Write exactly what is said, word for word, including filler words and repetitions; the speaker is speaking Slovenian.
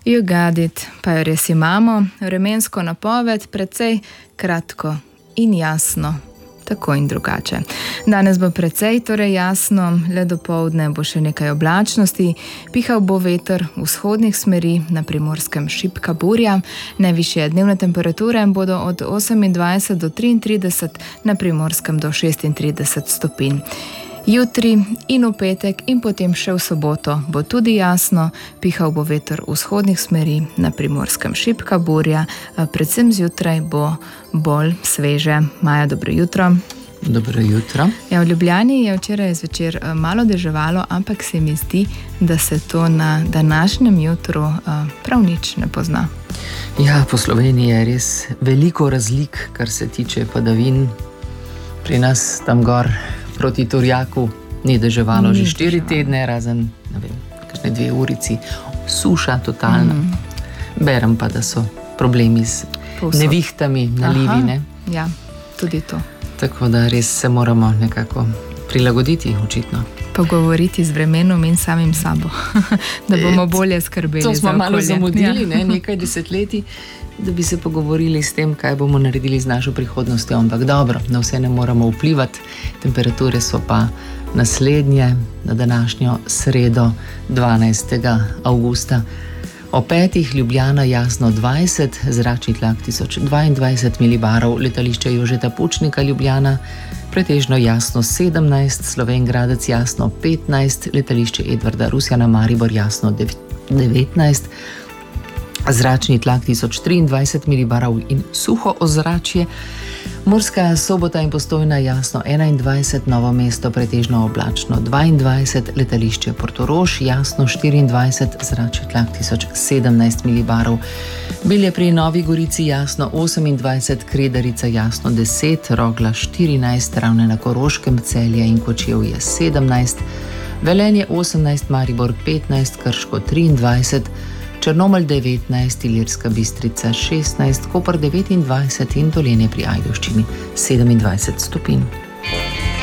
You got it, pa jo res imamo, vremensko napoved precej kratko in jasno, tako in drugače. Danes bo precej torej jasno, le dopoldne bo še nekaj oblačnosti, pihal bo veter vzhodnih smeri, na Primorskem šibka burja, najvišje dnevne temperature bodo od osemindvajset do triintrideset, na Primorskem do šestintrideset stopinj. Jutri in v petek in potem še v soboto bo tudi jasno, pihal bo veter vzhodnih smeri, na Primorskem šibka burja, predvsem zjutraj bo bolj sveže. Maja, dobro jutro. Dobro jutro. Ja, v Ljubljani je včeraj zvečer malo deževalo, ampak se mi zdi, da se to na današnjem jutru prav nič ne pozna. Ja, po Sloveniji je res veliko razlik, kar se tiče padavin. Pri nas tam gor proti Turjaku ni deževalo že štiri tedne, razen, ne vem, kakšne dve urici, suša totalna. Mm. Berem pa, da so problemi z Povsod. nevihtami, nalivine. Ja, tudi to. Tako da res se moramo nekako prilagoditi, očitno. Pogovoriti z vremenom in samim sabo, da bomo bolje skrbeli za okolje. To smo malo zamudili, ja. ne, nekaj desetletij, da bi se pogovorili s tem, kaj bomo naredili z našo prihodnostjo, ampak dobro, na vse ne moramo vplivati. Temperature so pa naslednje, na današnjo sredo dvanajstega avgusta. O petih Ljubljana jasno dvajset, zračni tlak tisoč dvaindvajset milibarov, letališče Jožeta Pučnika Ljubljana pretežno jasno sedemnajst, Slovenj Gradec jasno petnajst, letališče Edvarda Rusjana Maribor jasno devetnajst, zračni tlak tisoč triindvajset milibarov in suho ozračje. Murska Sobota in Postojna jasno enaindvajset, Novo mesto pretežno oblačno dvaindvajset, letališče Portorož jasno štiriindvajset, zračni tlak tisoč sedemnajst milibarov. Bilje pri Novi Gorici jasno osemindvajset, Kredarica jasno deset, Rogla štirinajst, Ravne na Koroškem, Celje in Kočevje sedemnajst, Velenje osemnajst, Maribor petnajst, Krško triindvajset, Črnomelj devetnajst, Ilirska Bistrica šestnajst, Koper devetindvajset in Dolenje pri Ajdovščini sedemindvajset stopinj.